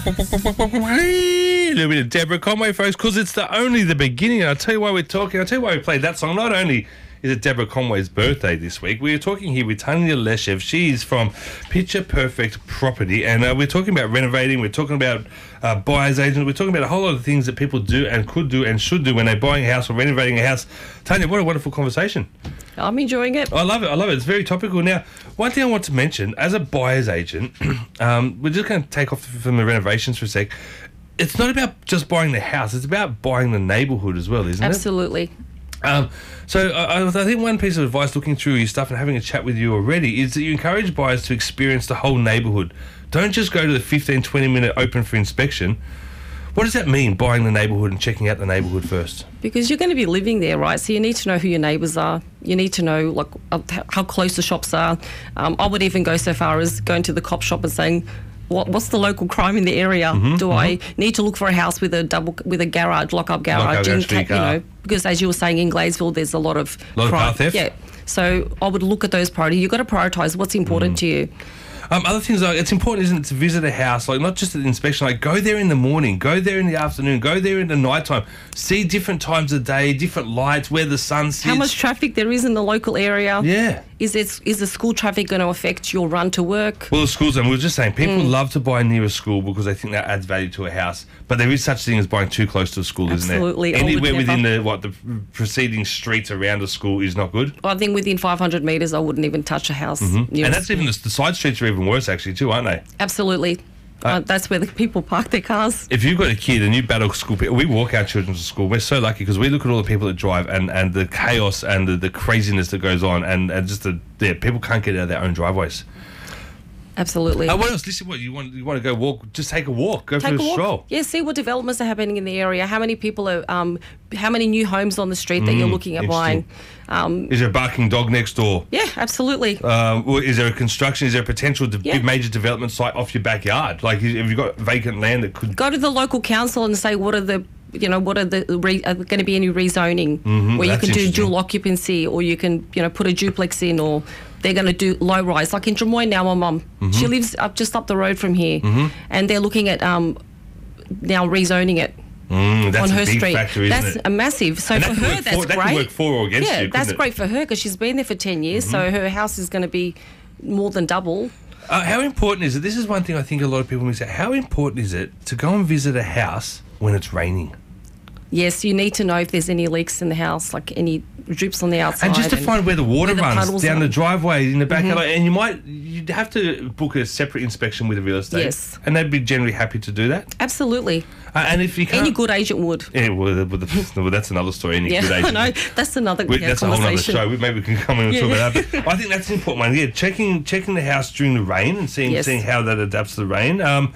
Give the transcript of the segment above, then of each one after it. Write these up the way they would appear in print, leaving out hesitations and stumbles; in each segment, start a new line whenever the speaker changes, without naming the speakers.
A little bit of Deborah Conway, folks, because it's only the beginning. And I'll tell you why we're talking. I'll tell you why we played that song. Not only is it Deborah Conway's birthday this week, we are talking here with Tanya Leshev. She's from Picture Perfect Property, and we're talking about renovating. We're talking about buyer's agents. We're talking about a whole lot of things that people do and could do and should do when they're buying a house or renovating a house. Tanya, what a wonderful conversation.
I'm enjoying it.
I love it. It's very topical. Now, one thing I want to mention, as a buyer's agent, we're just going to take off from the renovations for a sec. It's not about just buying the house. It's about buying the neighbourhood as well, isn't it?
Absolutely.
So I think one piece of advice looking through your stuff and having a chat with you already is that you encourage buyers to experience the whole neighbourhood. Don't just go to the 15, 20-minute open for inspection. What does that mean, buying the neighbourhood and checking out the neighbourhood first?
Because you're going to be living there, right? So you need to know who your neighbours are. You need to know how close the shops are. I would even go so far as going to the cop shop and saying, what's the local crime in the area? I need to look for a house with a garage, lock-up garage? Because as you were saying, in Gladesville, there's a lot of crime.
Car theft?
Yeah. So I would look at those priorities. You've got to prioritise what's important to you.
Other things, like, it's important, isn't it, to visit a house, like not just at the inspection, like go there in the morning, go there in the afternoon, go there in the nighttime, see different times of day, different lights, where the sun sits.
How much traffic there is in the local area.
Yeah.
Is the school traffic going to affect your run to work?
Well, the schools, and we were just saying, people love to buy near a school because they think that adds value to a house. But there is such thing as buying too close to a school,
Absolutely.
Isn't there? Anywhere within the preceding streets around a school is not good.
I think within 500 metres, I wouldn't even touch a house.
And that's even the side streets are even worse, actually, too, aren't they?
Absolutely. That's where the people park their cars.
If you've got a kid and you battle school, we walk our children to school. We're so lucky because we look at all the people that drive and the chaos and the craziness that goes on and just people can't get out of their own driveways.
Absolutely.
What else? Listen, what you want to go walk? Just take a walk. Go for a stroll.
Yeah, see what developments are happening in the area. How many people are? How many new homes on the street that you're looking at buying?
Is there a barking dog next door?
Yeah, absolutely.
Is there a construction? Is there a potential major development site off your backyard? Like, have you got vacant land that could
go to the local council and say what are the going to be any rezoning where you can do dual occupancy, or you can put a duplex in, or they're going to do low rise. Like in Drummoyne now, my mum, she lives just up the road from here, and they're looking at now rezoning it.
That's
on her
a big
street.
Factor, isn't
that's
it?
a massive. So for her, that's great.
That can work for or against you.
That's great for her because she's been there for 10 years. So her house is going to be more than double.
How important is it? This is one thing I think a lot of people miss out. How important is it to go and visit a house when it's raining?
Yes, you need to know if there's any leaks in the house, like any drips on the outside.
And just to find where the water runs down the driveway, in the back. And you'd have to book a separate inspection with a real estate.
Yes.
And they'd be generally happy to do that.
Absolutely.
And if you can't...
Any good agent would.
Yeah, well, that's another story. Any good agent.
I know. That's another
that's
conversation.
A whole other show. Maybe we can come in and talk about that. But I think that's an important one. Yeah, checking the house during the rain and seeing how that adapts to the rain. And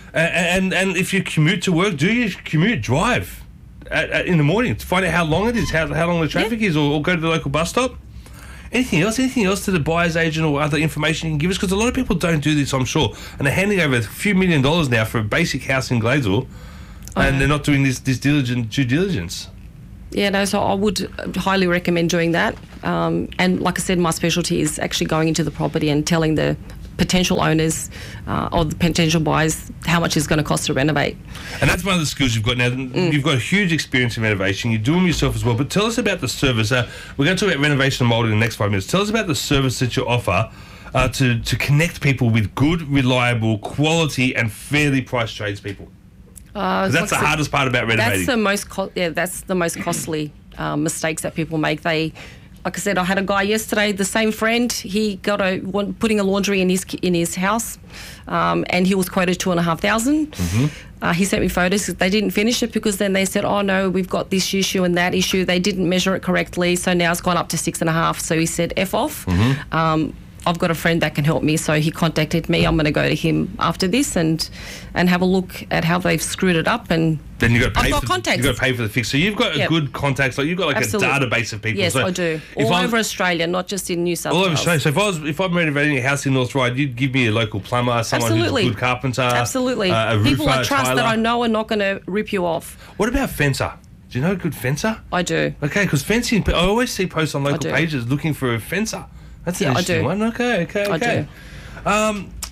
if you commute to work, do you drive in the morning to find out how long it is, how long the traffic is, or go to the local bus stop? Anything else to the buyer's agent or other information you can give us? Because a lot of people don't do this, I'm sure, and they're handing over a few $1 million now for a basic house in Gladesville, and they're not doing this due diligence. Yeah, no,
so I would highly recommend doing that. And like I said, my specialty is actually going into the property and telling the potential owners or the potential buyers how much it's going to cost to renovate.
And that's one of the skills you've got now. You've got a huge experience in renovation. You do them yourself as well. But tell us about the service. We're going to talk about renovation and moulding in the next 5 minutes. Tell us about the service that you offer to connect people with good, reliable, quality and fairly priced tradespeople. That's the hardest part about renovating.
That's the most costly mistakes that people make. Like I said, I had a guy yesterday, the same friend. He got putting a laundry in his house, and he was quoted $2,500. He sent me photos. They didn't finish it because then they said, "Oh no, we've got this issue and that issue." They didn't measure it correctly, so now it's gone up to $6,500. So he said, "F off." I've got a friend that can help me, so he contacted me. I'm going to go to him after this and have a look at how they've screwed it up. And
then you got to pay.
I've got contacts.
You got to pay for the fix. So you've got a good contacts. Like you've got
Absolutely.
a database of people.
Yes,
so
I do. All over Australia, not just in New South Wales.
All over Australia. So if I'm renovating a house in North Ryde, you'd give me a local plumber, someone who's a good carpenter.
Absolutely.
A roofer,
people I trust
tiler.
that I know are not going to rip you off.
What about fencer? Do you know a good fencer?
I do.
Okay, because fencing, I always see posts on local pages looking for a fencer. That's an interesting one. Okay.
I do.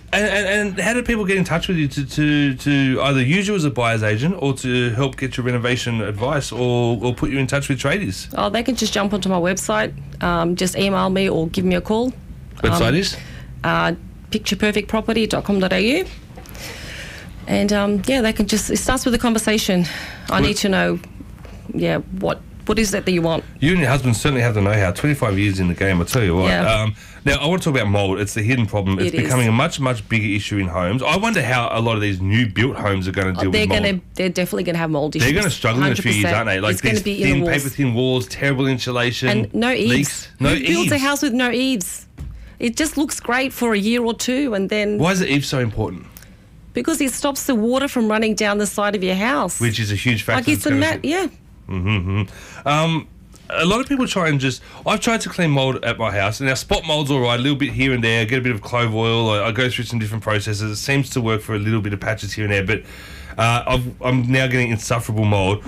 And how do people get in touch with you to either use you as a buyer's agent or to help get your renovation advice or put you in touch with tradies?
Oh, they can just jump onto my website, just email me or give me a call.
Website is?
pictureperfectproperty.com.au. And they can just, it starts with a conversation. I need to know, what is it that you want?
You and your husband certainly have the know-how. 25 years in the game, I'll tell you what.
Yeah.
Now, I want to talk about mould. It's the hidden problem. It's becoming a much, much bigger issue in homes. I wonder how a lot of these new built homes are going to deal with mould.
They're definitely going to have mould issues.
They're going to struggle 100%. In a few years, aren't they? Like, there's thin, paper-thin walls, terrible insulation.
And no eaves.
Leaks. No eaves.
Who builds a house with no eaves? It just looks great for a year or two and then...
Why is the eave so important?
Because it stops the water from running down the side of your house.
Which is a huge factor.
Like it's a mat, yeah.
A lot of people try and I've tried to clean mould at my house, and now spot mould's all right, a little bit here and there. I get a bit of clove oil. I go through some different processes. It seems to work for a little bit of patches here and there, but I'm now getting insufferable mould.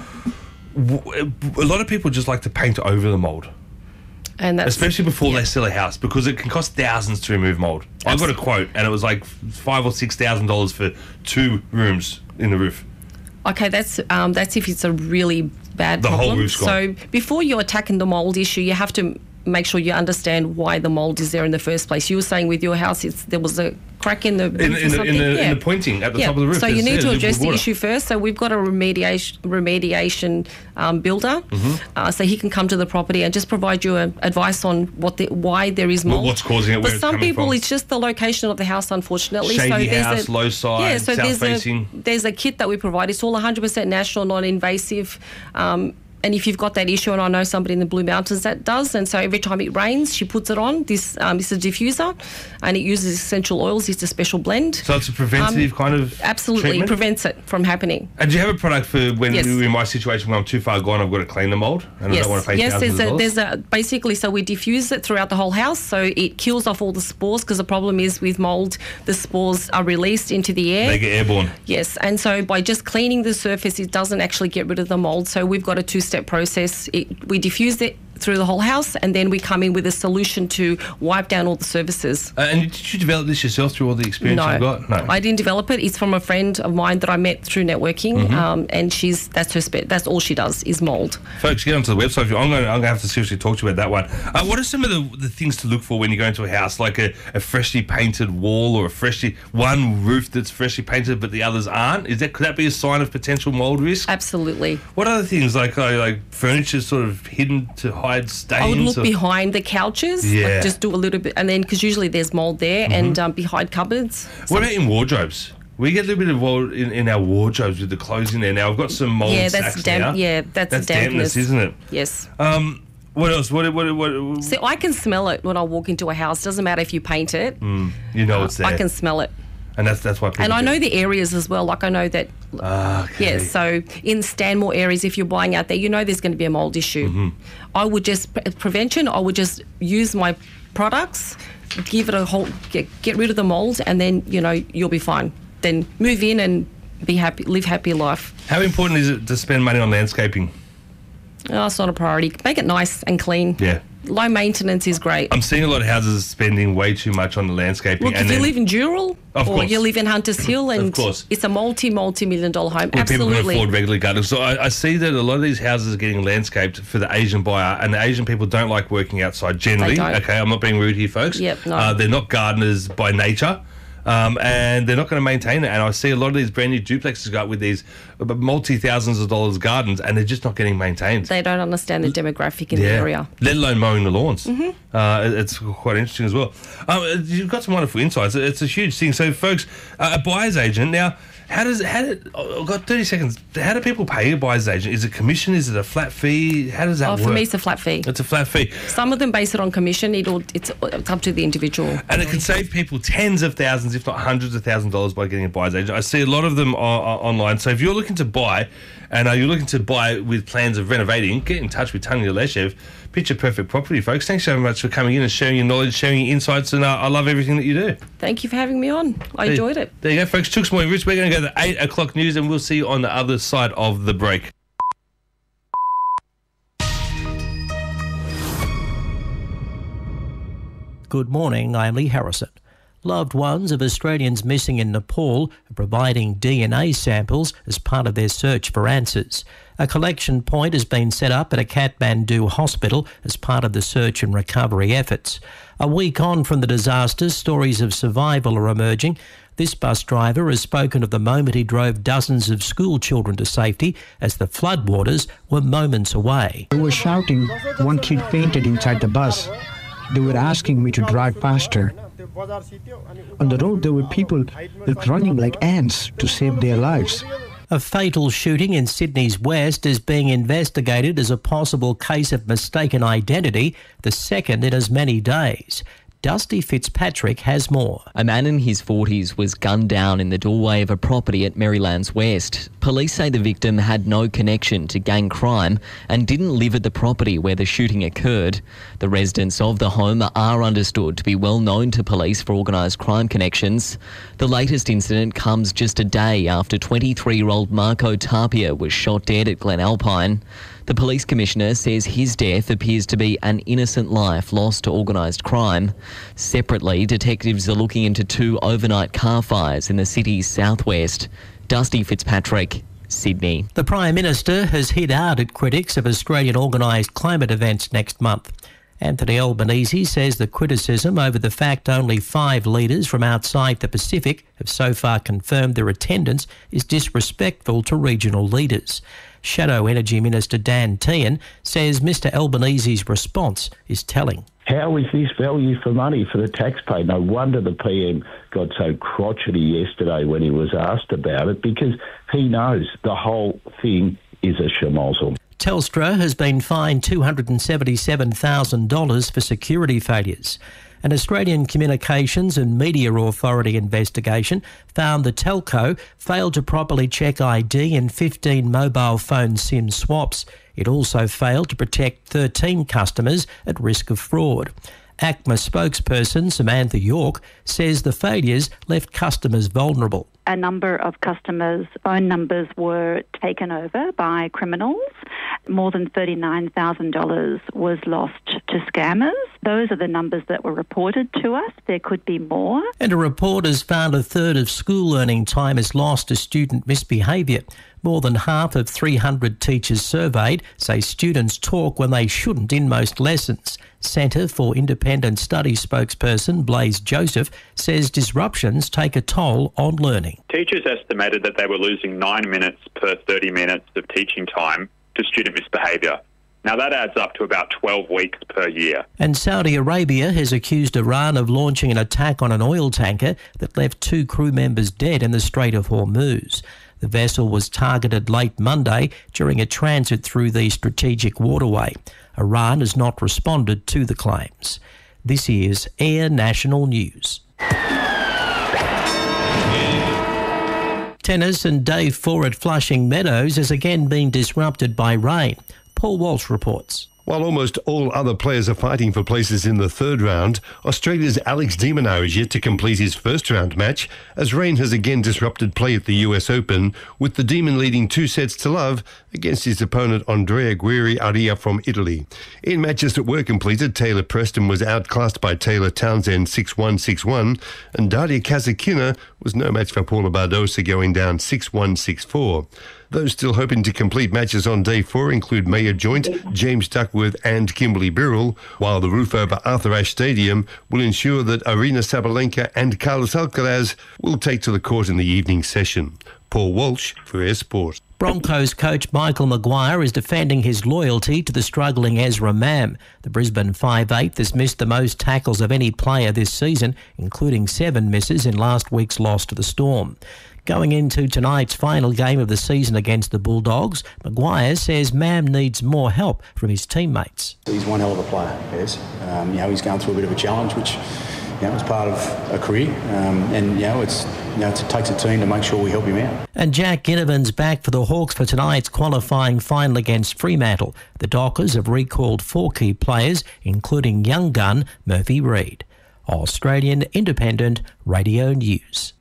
A lot of people just like to paint over the mould. And that's, especially before they sell a house, because it can cost thousands to remove mould. I got a quote, and it was like $5,000 or $6,000 for 2 rooms in the roof.
Okay, that's if it's a really bad problem.
The whole roof's gone.
So before you're attacking the mould issue, you have to make sure you understand why the mould is there in the first place. You were saying with your house, there was a crack in the roof or something?
In the pointing at the top of the roof.
So you need to address the issue first. So we've got a remediation builder. So he can come to the property and just provide you advice on why there is mould.
What's causing it, where
it's coming from. For some people, it's just the location of the house, unfortunately.
Shady house, low side, south facing.
There's a kit that we provide. It's all 100% national, non-invasive. And if you've got that issue, and I know somebody in the Blue Mountains that does, and so every time it rains, she puts it on. This is a diffuser, and it uses essential oils. It's a special blend.
So it's a preventative kind of
absolutely
treatment?
Prevents it from happening.
And do you have a product for when you're in my situation where I'm too far gone, I've got to clean the mould, and I don't want to pay thousands of dollars?
Basically, so we diffuse it throughout the whole house, so it kills off all the spores, because the problem is with mould, the spores are released into the air.
They get airborne.
Yes, and so by just cleaning the surface, it doesn't actually get rid of the mould. So we've got a 2-step process. We diffuse it through the whole house, and then we come in with a solution to wipe down all the surfaces.
And did you develop this yourself through all the experience you've got? No,
I didn't develop it. It's from a friend of mine that I met through networking, and that's all she does is mould.
Folks, get onto the website. I'm going to have to seriously talk to you about that one. What are some of the things to look for when you go into a house, like a freshly painted wall or one roof that's freshly painted but the others aren't? Could that be a sign of potential mould risk?
Absolutely.
What other things, like furniture sort of hidden to hide stains?
I would look behind the couches, just do a little bit, and then because usually there's mould there, and behind cupboards.
What about in wardrobes? We get a little bit of mould in our wardrobes with the clothes in there. Now I've got some mould sacks now.
Yeah, that's
dampness, isn't it?
Yes.
What else? What?
See, I can smell it when I walk into a house. Doesn't matter if you paint it.
You know it's there.
I can smell it.
And that's why people.
And I know the areas as well. Like I know that.
Okay.
Yeah. So in Stanmore areas, if you're buying out there, you know there's going to be a mould issue. I would just prevention. I would just use my products, give it a whole, get rid of the mould, and then you'll be fine. Then move in and be happy, live happy life.
How important is it to spend money on landscaping?
Oh, it's not a priority. Make it nice and clean.
Yeah.
Low maintenance is great.
I'm seeing a lot of houses spending way too much on the landscaping.
Look, if you live in Dural or you live in Hunters Hill, and it's a multi-million-dollar home, absolutely.
People can afford regular gardens. So I see that a lot of these houses are getting landscaped for the Asian buyer, and the Asian people don't like working outside generally.
They don't.
Okay, I'm not being rude here, folks.
Yep, no.
They're not gardeners by nature. And they're not going to maintain it. And I see a lot of these brand new duplexes go up with these multi-thousands of dollars gardens, and they're just not getting maintained.
They don't understand the demographic in the area.
Let alone mowing the lawns. It's quite interesting as well. You've got some wonderful insights. It's a huge thing. So, folks, a buyer's agent now. I've got 30 seconds. How do people pay a buyer's agent? Is it commission? Is it a flat fee? How does that work?
For me, it's a flat fee.
It's a flat fee.
Some of them base it on commission. It's up to the individual.
And it can save people tens of thousands, if not hundreds of thousands of dollars by getting a buyer's agent. I see a lot of them online. So if you're looking to buy, and you're looking to buy with plans of renovating, get in touch with Tanya Leshev, Picture Perfect Property, folks. Thanks so much for coming in and sharing your knowledge, sharing your insights, and I love everything that you do.
Thank you for having me on. I enjoyed it.
There you go, folks. Tooks Morning Roots. We're going to go to the 8 o'clock news, and we'll see you on the other side of the break.
Good morning, I'm Lee Harrison. Loved ones of Australians missing in Nepal are providing DNA samples as part of their search for answers. A collection point has been set up at a Kathmandu hospital as part of the search and recovery efforts. A week on from the disaster, stories of survival are emerging. This bus driver has spoken of the moment he drove dozens of school children to safety as the floodwaters were moments away.
They were shouting. One kid fainted inside the bus. They were asking me to drive faster. On the road, there were people running like ants to save their lives.
A fatal shooting in Sydney's west is being investigated as a possible case of mistaken identity, the second in as many days. Dusty Fitzpatrick has more.
A man in his 40s was gunned down in the doorway of a property at Merrylands West. Police say the victim had no connection to gang crime and didn't live at the property where the shooting occurred. The residents of the home are understood to be well known to police for organised crime connections. The latest incident comes just a day after 23-year-old Marco Tapia was shot dead at Glen Alpine. The police commissioner says his death appears to be an innocent life lost to organised crime. Separately, detectives are looking into 2 overnight car fires in the city's southwest. Dusty Fitzpatrick, Sydney.
The Prime Minister has hit out at critics of Australian organised climate events next month. Anthony Albanese says the criticism over the fact only 5 leaders from outside the Pacific have so far confirmed their attendance is disrespectful to regional leaders. Shadow Energy Minister Dan Tehan says Mr Albanese's response is telling.
How is this value for money for the taxpayer? No wonder the PM got so crotchety yesterday when he was asked about it, because he knows the whole thing is a schmozzle.
Telstra has been fined $277,000 for security failures. An Australian Communications and Media Authority investigation found the telco failed to properly check ID in 15 mobile phone SIM swaps. It also failed to protect 13 customers at risk of fraud. ACMA spokesperson Samantha York says the failures left customers vulnerable.
A number of customers' phone numbers were taken over by criminals. More than $39,000 was lost to scammers. Those are the numbers that were reported to us. There could be more.
And a report has found a third of school learning time is lost to student misbehaviour. More than half of 300 teachers surveyed say students talk when they shouldn't in most lessons. Centre for Independent Studies spokesperson Blaise Joseph says disruptions take a toll on learning.
Teachers estimated that they were losing 9 minutes per 30 minutes of teaching time to student misbehaviour. Now that adds up to about 12 weeks per year.
And Saudi Arabia has accused Iran of launching an attack on an oil tanker that left 2 crew members dead in the Strait of Hormuz. The vessel was targeted late Monday during a transit through the strategic waterway. Iran has not responded to the claims. This is Air National News. Tennis and Day 4 at Flushing Meadows has again been disrupted by rain. Paul Walsh reports.
While almost all other players are fighting for places in the third round, Australia's Alex de Minaur is yet to complete his first-round match, as rain has again disrupted play at the US Open, with the Demon leading 2-0 against his opponent Andrea Guerri-Aria from Italy. In matches that were completed, Taylor Preston was outclassed by Taylor Townsend 6-1, 6-1, and Daria Kasatkina was no match for Paula Badosa, going down 6-1, 6-4. Those still hoping to complete matches on Day 4 include Maya Joint, James Duckworth and Kimberly Birrell, while the roof over Arthur Ashe Stadium will ensure that Arina Sabalenka and Carlos Alcaraz will take to the court in the evening session. Paul Walsh for Air Sport.
Broncos coach Michael Maguire is defending his loyalty to the struggling Ezra Mam. The Brisbane 5'8" has missed the most tackles of any player this season, including 7 misses in last week's loss to the Storm. Going into tonight's final game of the season against the Bulldogs, Maguire says Mam needs more help from his teammates.
He's one hell of a player, yes. He's going through a bit of a challenge, which is part of a career, it takes a team to make sure we help him out.
And Jack Ginnivan's back for the Hawks for tonight's qualifying final against Fremantle. The Dockers have recalled 4 key players, including young gun Murphy Reid. Australian Independent Radio News.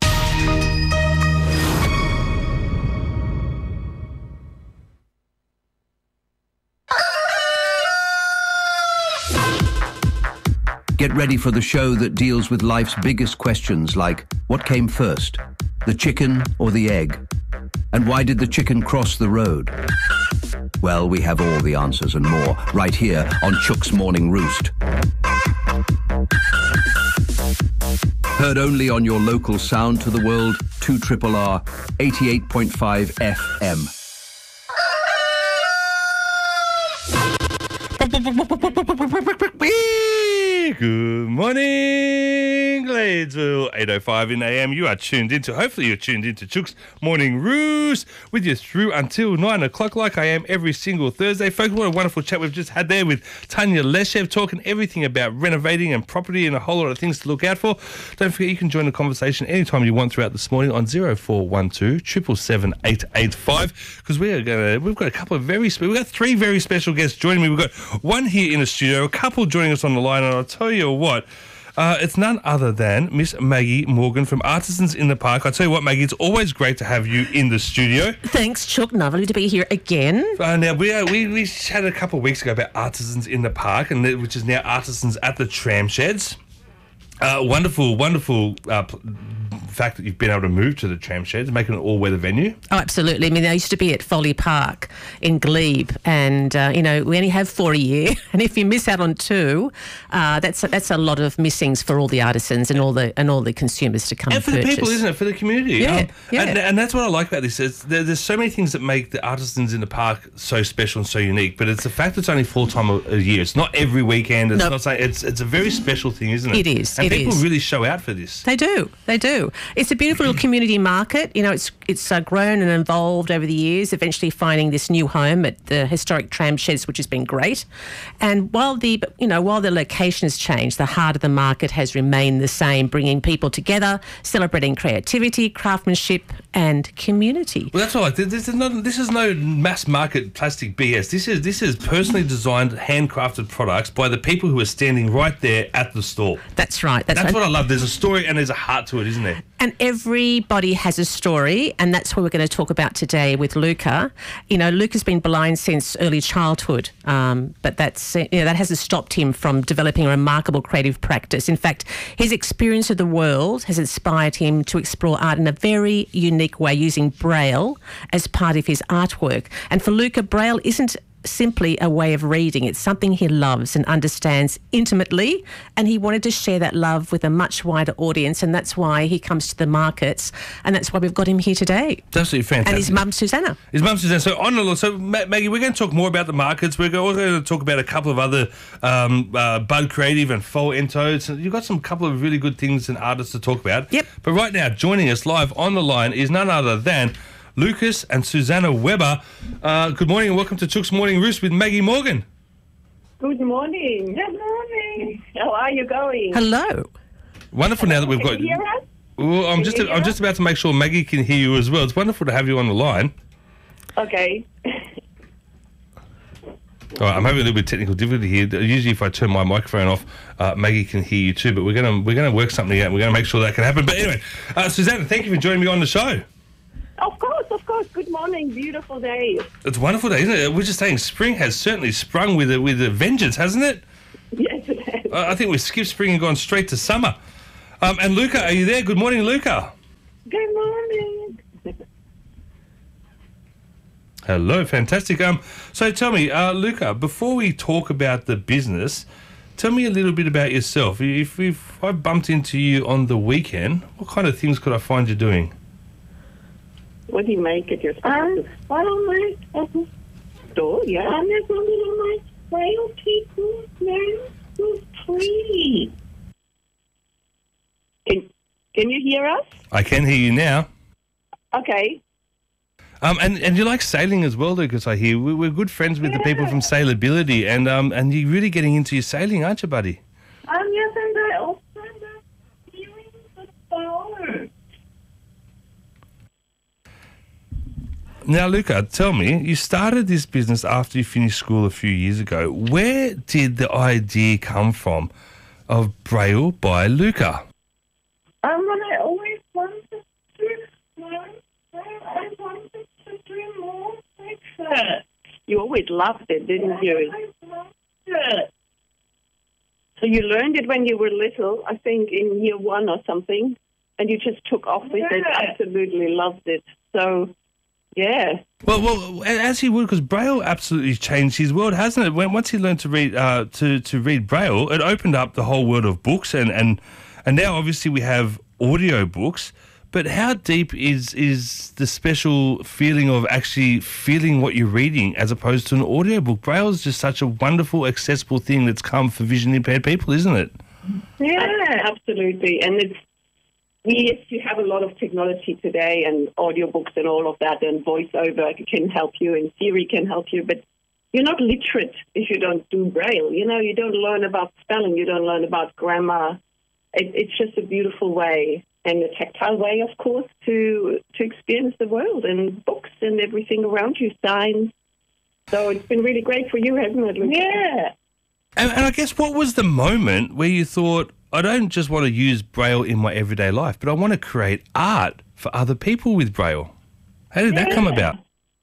Get ready for the show that deals with life's biggest questions like, what came first, the chicken or the egg? And why did the chicken cross the road? Well, we have all the answers and more right here on Chook's Morning Roost. Heard only on your local sound to the world, 2RRR 88.5 FM.
Good morning, Gladesville. 8:05 in AM. You are tuned into, hopefully you're tuned into Chook's Morning Roost with you through until 9 o'clock like I am every single Thursday. Folks, what a wonderful chat we've just had there with Tanya Leshev talking everything about renovating and property and a whole lot of things to look out for. Don't forget you can join the conversation anytime you want throughout this morning on 0412 777 885 because we've got a couple of we've got three very special guests joining me. We've got one here in the studio, a couple joining us on the line, and I'll tell you what, it's none other than Miss Maggie Morgan from Artisans in the Park. I tell you what, Maggie, it's always great to have you in the studio.
Thanks, Chook. Lovely to be here again.
Now, we chatted a couple of weeks ago about Artisans in the Park, and which is now Artisans at the Tram Sheds. Wonderful fact that you've been able to move to the Tram Sheds, making an all-weather venue.
Oh, absolutely. I mean, they used to be at Foley Park in Glebe, and we only have 4 a year, and if you miss out on 2, that's a lot of missings for all the artisans and all the consumers to come and
for
purchase.
The people, isn't it? For the community.
Yeah,
And that's what I like about this. There's so many things that make the Artisans in the Park so special and so unique, but it's the fact that it's only 4 times a year. It's not every weekend. It's not saying it's a very special thing, isn't it?
It is.
And people really show out for this.
They do. It's a beautiful little community market. You know, it's grown and evolved over the years, eventually finding this new home at the historic Tram Sheds, which has been great. And while the location has changed, the heart of the market has remained the same, bringing people together, celebrating creativity, craftsmanship, and community.
Well, that's all right. This is no mass market plastic BS. This is personally designed, handcrafted products by the people who are standing right there at the stall.
That's right.
That's what I love. There's a story and there's a heart to it, isn't there?
And everybody has a story, and that's what we're going to talk about today with Luca. You know, Luca's been blind since early childhood, but that hasn't stopped him from developing a remarkable creative practice. In fact, his experience of the world has inspired him to explore art in a very unique way, using Braille as part of his artwork. And for Luca, Braille isn't simply a way of reading. It's something he loves and understands intimately, and he wanted to share that love with a much wider audience, and that's why he comes to the markets, and that's why we've got him here today.
That's absolutely fantastic.
And his mum, Susanna.
So Maggie, we're going to talk more about the markets. We're also going to talk about a couple of other Bud Creative and Faux Ento. So you've got some couple of really good things and artists to talk about.
Yep.
But right now, joining us live on the line is none other than Lucas and Susanna Weber. Good morning and welcome to Chook's Morning Roost with Maggie Morgan.
Good morning. Good morning. How are you going?
Hello.
Wonderful. Now that we've got.
Can you hear us?
Well, I'm just about to make sure Maggie can hear you as well. It's wonderful to have you on the line.
Okay.
All right, I'm having a little bit of technical difficulty here. Usually, if I turn my microphone off, Maggie can hear you too. But we're gonna work something out. We're gonna make sure that can happen. But anyway, Susanna, thank you for joining me on the show.
Of course. Good morning. Beautiful day.
It's a wonderful day, isn't it? We're just saying spring has certainly sprung with a vengeance, hasn't it?
Yes, it has.
I think we've skipped spring and gone straight to summer. And Luca, are you there? Good morning, Luca.
Good morning.
Hello, fantastic. So tell me, Luca, before we talk about the business, tell me a little bit about yourself. If I bumped into you on the weekend, what kind of things could I find you doing?
What do you make at your store? I don't make at the store, yeah. I'm just going to make frail people who's free. Can you hear us?
I can hear you now.
Okay.
And you like sailing as well, Lucas, I hear. We're good friends with the people from Sailability, and you're really getting into your sailing, aren't you, buddy?
Yes, and I also hearing the phone.
Now, Luca, tell me, you started this business after you finished school a few years ago. Where did the idea come from of Braille by Luca?
I always wanted to learn. I wanted to do more like that. You always loved it, didn't you? I loved it. So you learned it when you were little, I think in year 1 or something, and you just took off with it, absolutely loved it. So, yeah.
Well, as he would, because Braille absolutely changed his world, hasn't it? Once he learned to read to read Braille, it opened up the whole world of books, and now obviously we have audio books. But how deep is the special feeling of actually feeling what you're reading as opposed to an audiobook? Braille is just such a wonderful, accessible thing that's come for visually impaired people, isn't it?
Yeah, absolutely. And yes, you have a lot of technology today and audiobooks and all of that, and voiceover can help you and Siri can help you, but you're not literate if you don't do Braille. You know, you don't learn about spelling, you don't learn about grammar. It's just a beautiful way. And a tactile way, of course, to experience the world and books and everything around you, signs. So it's been really great for you, hasn't it, Luca? Yeah.
And I guess what was the moment where you thought, I don't just want to use Braille in my everyday life, but I want to create art for other people with Braille? How did that come about?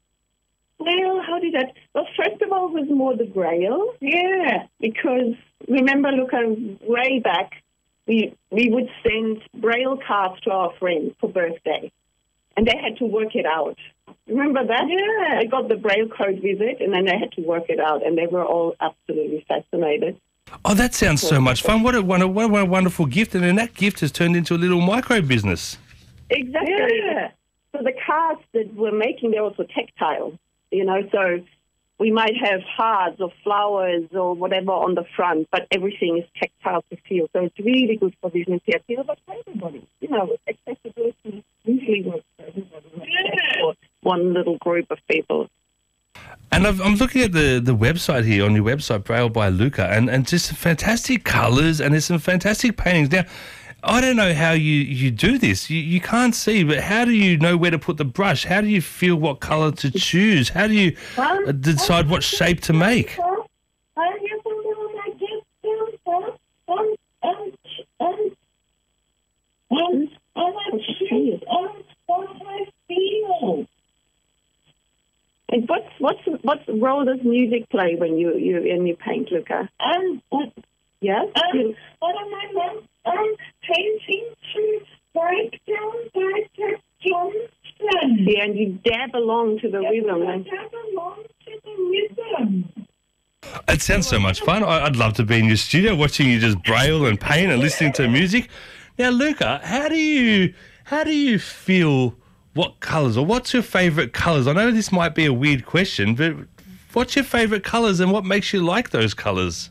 Well, how did that... Well, first of all, it was more the Braille. Yeah. Because, remember, Luca, way back, we would send Braille cards to our friends for birthday, and they had to work it out. Remember that? Yeah. They got the Braille code visit, and then they had to work it out, and they were all absolutely fascinated.
Oh, that sounds so much fun. What a wonderful gift, and then that gift has turned into a little micro business.
Exactly. Yeah. So the cards that we're making, they're also tactile, you know, so we might have hearts or flowers or whatever on the front, but everything is tactile to feel. So it's really good for visually impaired people, but for everybody. You know, accessibility usually works for everybody, not for one little group of people.
And I'm looking at the website here, on your website, Braille by Luca, and just some fantastic colours, and there's some fantastic paintings. Now, I don't know how you do this. You can't see, but how do you know where to put the brush? How do you feel what colour to choose? How do you decide what shape to make?
And what role does music play when you paint, Luca? Yes. Painting to break down by Johnson. Yeah, and you dab along to the rhythm.
It sounds so much fun. I'd love to be in your studio watching you just Braille and paint and listening to music. Now, Luca, how do you feel? What colours, or what's your favourite colours? I know this might be a weird question, but what's your favourite colours and what makes you like those colours?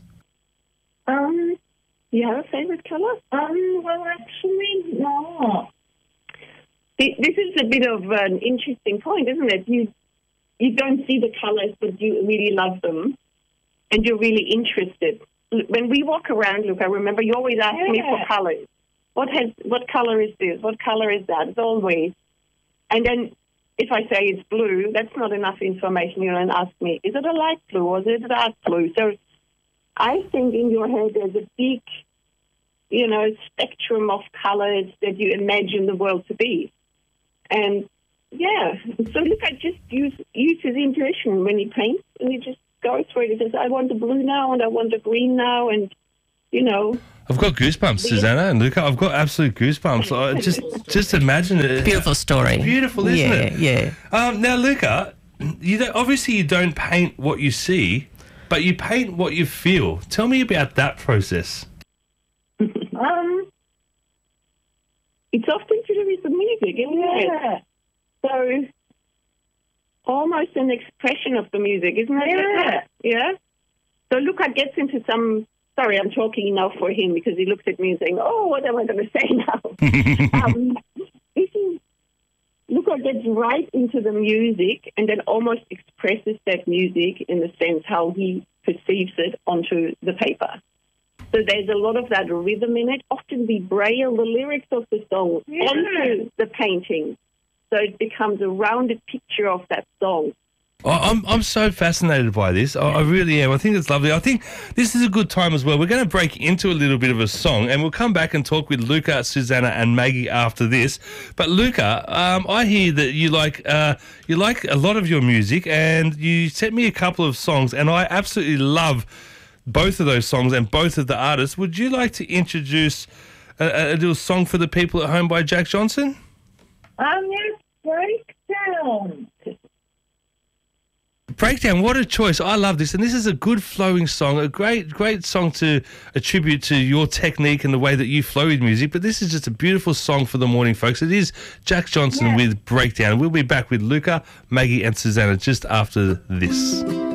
You have a favourite colour? Well, actually, no. This is a bit of an interesting point, isn't it? You don't see the colours, but you really love them, and you're really interested. When we walk around, look, I remember you always ask me for colours. What colour is this? What colour is that? It's always. And then if I say it's blue, that's not enough information. You'll then ask me, is it a light blue or is it a dark blue? So I think in your head there's a big, spectrum of colours that you imagine the world to be. And, so look, I just use his intuition when he paints, and he just goes for it. He says, I want the blue now, and I want the green now, and,
I've got goosebumps, Susanna and Luca. I've got absolute goosebumps. Just imagine it.
Beautiful story.
Beautiful, isn't it?
Yeah.
Now, Luca, obviously you don't paint what you see, but you paint what you feel. Tell me about that process.
It's often to do with the music, isn't it? So, almost an expression of the music, isn't it? Yeah. So Luca gets into some... Sorry, I'm talking now for him because he looks at me and saying, oh, what am I going to say now? Luca gets right into the music and then almost expresses that music in the sense how he perceives it onto the paper. So there's a lot of that rhythm in it. Often we braille the lyrics of the song onto the painting. So it becomes a rounded picture of that song.
I'm so fascinated by this. I really am. I think it's lovely. I think this is a good time as well. We're going to break into a little bit of a song, and we'll come back and talk with Luca, Susanna, and Maggie after this. But Luca, I hear that you like a lot of your music, and you sent me a couple of songs, and I absolutely love both of those songs and both of the artists. Would you like to introduce a little song for the people at home by Jack Johnson?
Yes, Breakdown.
Breakdown, what a choice. I love this. And this is a good flowing song, a great song to attribute to your technique and the way that you flow with music. But this is just a beautiful song for the morning, folks. It is Jack Johnson with Breakdown. We'll be back with Luca, Maggie and Susanna just after this.